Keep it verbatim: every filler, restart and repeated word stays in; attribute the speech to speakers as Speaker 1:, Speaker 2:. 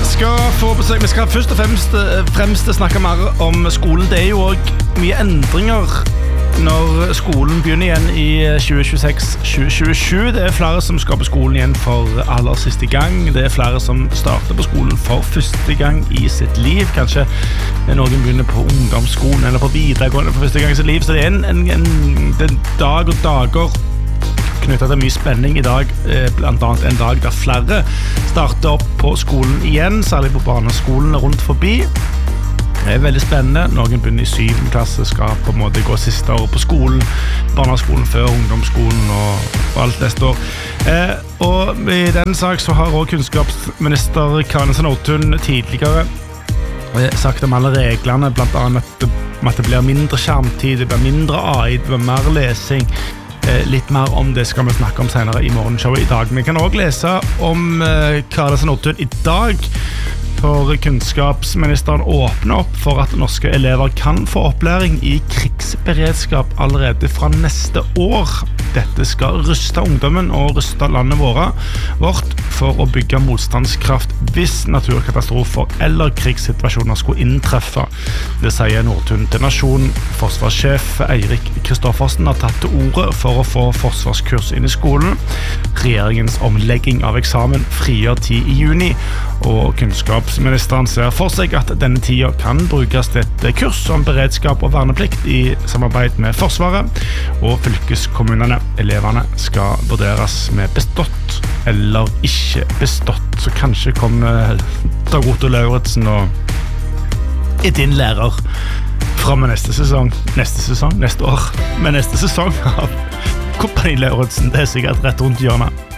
Speaker 1: skal få besøk. Vi skal først og fremst, fremst snakke mer om skolen. Det er jo også mye endringer når skolen begynner igjen i tjue tjueseks tjue tjuesju. Det er flere som skal på skolen igjen for aller siste gang. Det er flere som starter på skolen for første gang i sitt liv. Kanskje noen begynner på ungdomsskolen eller på videregående for første gang i sitt liv. Så det er en, en, en, en dag og dager knyttet til mye spenning i dag, blant annet en dag der flere starter opp på skolen igjen, særlig på barneskolene rundt forbi. Det er veldig spennende. Noen begynner i syvende klasse, skal på en måte gå siste år på skolen, barneskolen før ungdomsskolen og, og alt neste år. Eh, og i den sak så har også kunnskapsminister Karianne S. Nordtun tidligere sagt om alle reglene, blant annet at det blir mindre skjermtid, det blir mindre A I, det blir mer lesing. Litt mer om det skal vi snakke om senere i morgenshowet i dag. Vi kan også lese om Karianne S. Nordtun i dag, for kunnskapsministeren åpner opp for at norske elever kan få opplæring i krigsberedskap allerede fra neste år. Dette skal ruste ungdommen og ruste landet våre, vårt for å bygge motstandskraft hvis naturkatastrofer eller krigssituasjoner skulle inntreffe. Det sier Nordtun til Nasjonen. Forsvarssjef Eirik Kristoffersen har tatt til ordet for å få forsvarskurs inn i skolen. Regjeringens omlegging av eksamen frigjør tid i juni, og kunnskapsministeren ser for seg at denne tida kan brukes til et kurs om beredskap og verneplikt i samarbeid med Forsvaret og fylkeskommunene. Eleverne skal vurderes med bestått eller ikke bestått, så kanskje kommer Dag Otto Lauritzen og er din lærer fra med neste sesong, neste sesong, neste år, med neste sesong av Kompani Lauritzen. Det er sikkert rett rundt hjørnet.